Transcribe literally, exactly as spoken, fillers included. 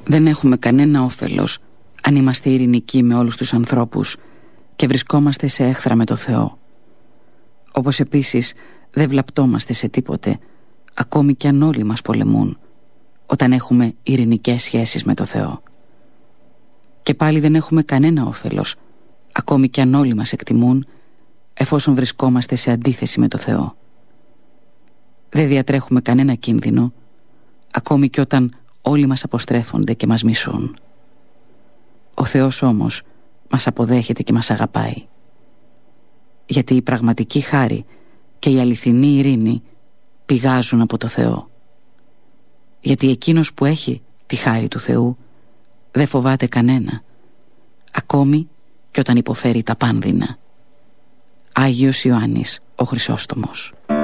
Δεν έχουμε κανένα όφελος αν είμαστε ειρηνικοί με όλους τους ανθρώπους και βρισκόμαστε σε έχθρα με το Θεό. Όπως επίσης δεν βλαπτόμαστε σε τίποτε, ακόμη κι αν όλοι μας πολεμούν, όταν έχουμε ειρηνικές σχέσεις με το Θεό. Και πάλι δεν έχουμε κανένα όφελος, ακόμη κι αν όλοι μας εκτιμούν, εφόσον βρισκόμαστε σε αντίθεση με το Θεό. Δεν διατρέχουμε κανένα κίνδυνο, ακόμη κι όταν όλοι μας αποστρέφονται και μας μισούν. Ο Θεός όμως μας αποδέχεται και μας αγαπάει. Γιατί η πραγματική χάρη και η αληθινή ειρήνη πηγάζουν από το Θεό. Γιατί εκείνος που έχει τη χάρη του Θεού δεν φοβάται κανένα, ακόμη και όταν υποφέρει τα πάνδυνα. Άγιος Ιωάννης ο Χρυσόστομος.